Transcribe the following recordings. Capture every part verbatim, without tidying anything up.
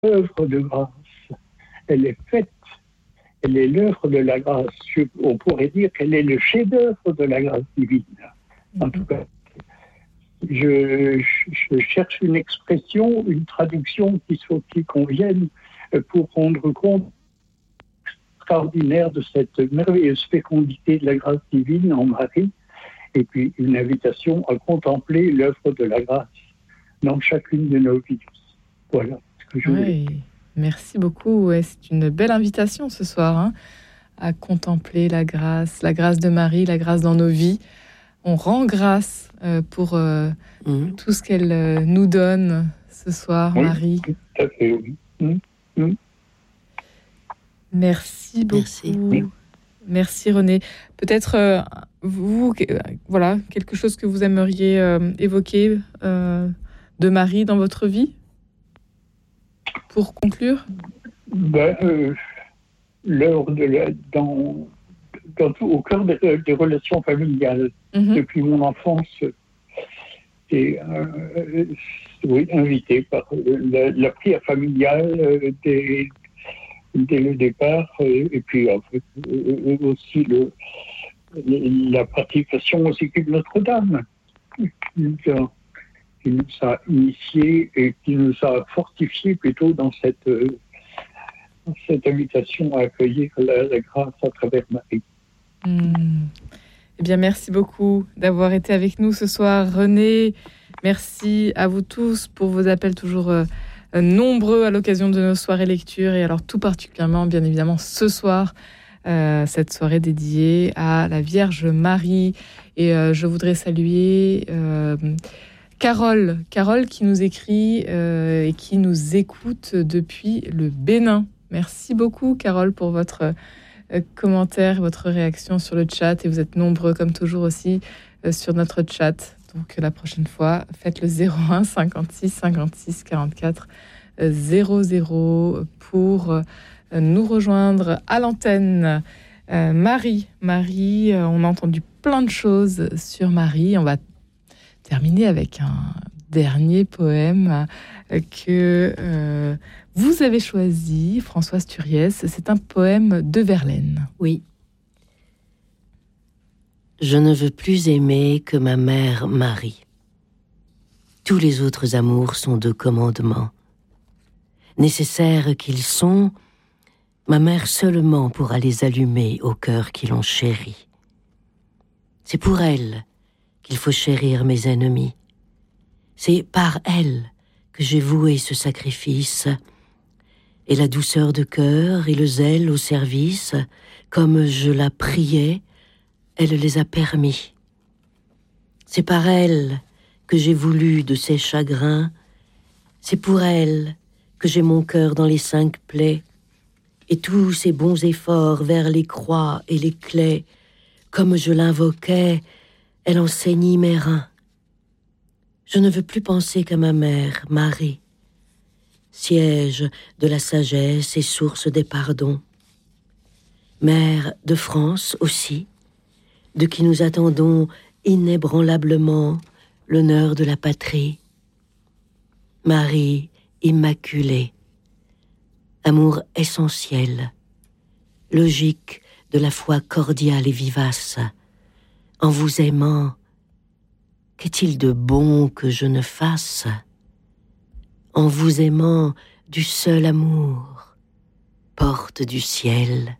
œuvre de grâce. Elle est faite, elle est l'œuvre de la grâce. On pourrait dire qu'elle est le chef-d'œuvre de la grâce divine. En tout cas, je, je cherche une expression, une traduction qui soit qui convienne pour rendre compte extraordinaire de cette merveilleuse fécondité de la grâce divine en Marie, et puis une invitation à contempler l'œuvre de la grâce dans chacune de nos vies. Voilà ce que je voulais oui, dire. Merci beaucoup. Ouais, c'est une belle invitation ce soir, hein, à contempler la grâce, la grâce de Marie, la grâce dans nos vies. On rend grâce euh, pour euh, mmh. tout ce qu'elle euh, nous donne ce soir, oui, Marie. Tout à fait, oui. Mmh. Mmh. Merci beaucoup. Merci, oui. Merci René. Peut-être euh, vous, euh, voilà, quelque chose que vous aimeriez euh, évoquer euh, de Marie dans votre vie pour conclure. Ben, euh, l'heure de la, dans, dans tout, au cœur des, des relations familiales mm-hmm. depuis mon enfance. Et euh, oui, invité par la, la prière familiale euh, des, dès le départ, et, et puis en fait, euh, aussi le, la participation au cycle de Notre-Dame, qui nous, a, qui nous a initiés et qui nous a fortifiés plutôt dans cette, euh, dans cette invitation à accueillir la, la grâce à travers Marie. Mmh. Eh bien, merci beaucoup d'avoir été avec nous ce soir, René. Merci à vous tous pour vos appels toujours euh, nombreux à l'occasion de nos soirées lecture, et alors tout particulièrement, bien évidemment, ce soir, euh, cette soirée dédiée à la Vierge Marie. Et euh, je voudrais saluer euh, Carole, Carole qui nous écrit euh, et qui nous écoute depuis le Bénin. Merci beaucoup, Carole, pour votre euh, commentaire, votre réaction sur le chat. Et vous êtes nombreux, comme toujours aussi, euh, sur notre chat. Donc la prochaine fois, faites le zéro un cinquante-six cinquante-six quarante-quatre zéro zéro pour nous rejoindre à l'antenne. Euh, Marie, Marie, euh, on a entendu plein de choses sur Marie. On va terminer avec un dernier poème que euh, vous avez choisi, Françoise Thuriès. C'est un poème de Verlaine. Oui. Je ne veux plus aimer que ma mère Marie. Tous les autres amours sont de commandement. Nécessaires qu'ils sont, ma mère seulement pourra les allumer au cœur qui l'ont chérie. C'est pour elle qu'il faut chérir mes ennemis. C'est par elle que j'ai voué ce sacrifice, et la douceur de cœur et le zèle au service, comme je la priais, elle les a permis. C'est par elle que j'ai voulu de ses chagrins, c'est pour elle que j'ai mon cœur dans les cinq plaies, et tous ces bons efforts vers les croix et les claies, comme je l'invoquais, elle enseignit mes reins. Je ne veux plus penser qu'à ma mère, Marie, siège de la sagesse et source des pardons. Mère de France aussi, de qui nous attendons inébranlablement l'honneur de la patrie. Marie immaculée, amour essentiel, logique de la foi cordiale et vivace. En vous aimant, qu'est-il de bon que je ne fasse? En vous aimant du seul amour, porte du ciel.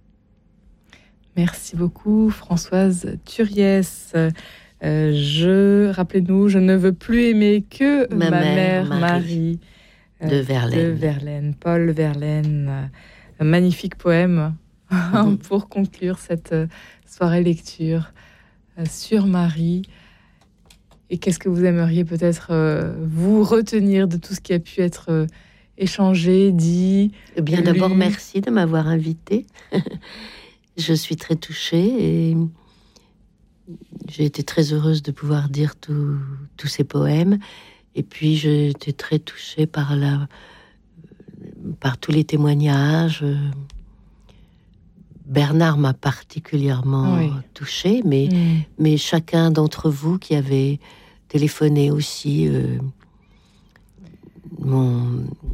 Merci beaucoup, Françoise Thuriès. Euh, je, rappelez-nous, je ne veux plus aimer que ma, ma mère, mère Marie, Marie de, Verlaine. de Verlaine, Paul Verlaine. Un magnifique poème mm-hmm. pour conclure cette soirée lecture sur Marie. Et qu'est-ce que vous aimeriez peut-être euh, vous retenir de tout ce qui a pu être euh, échangé, dit? Eh bien, lu. D'abord, merci de m'avoir invitée. Je suis très touchée et j'ai été très heureuse de pouvoir dire tous ces poèmes. Et puis, j'ai été très touchée par, la, par tous les témoignages. Bernard m'a particulièrement oui. touchée, mais, mmh. mais chacun d'entre vous qui avez téléphoné aussi euh, m'ont,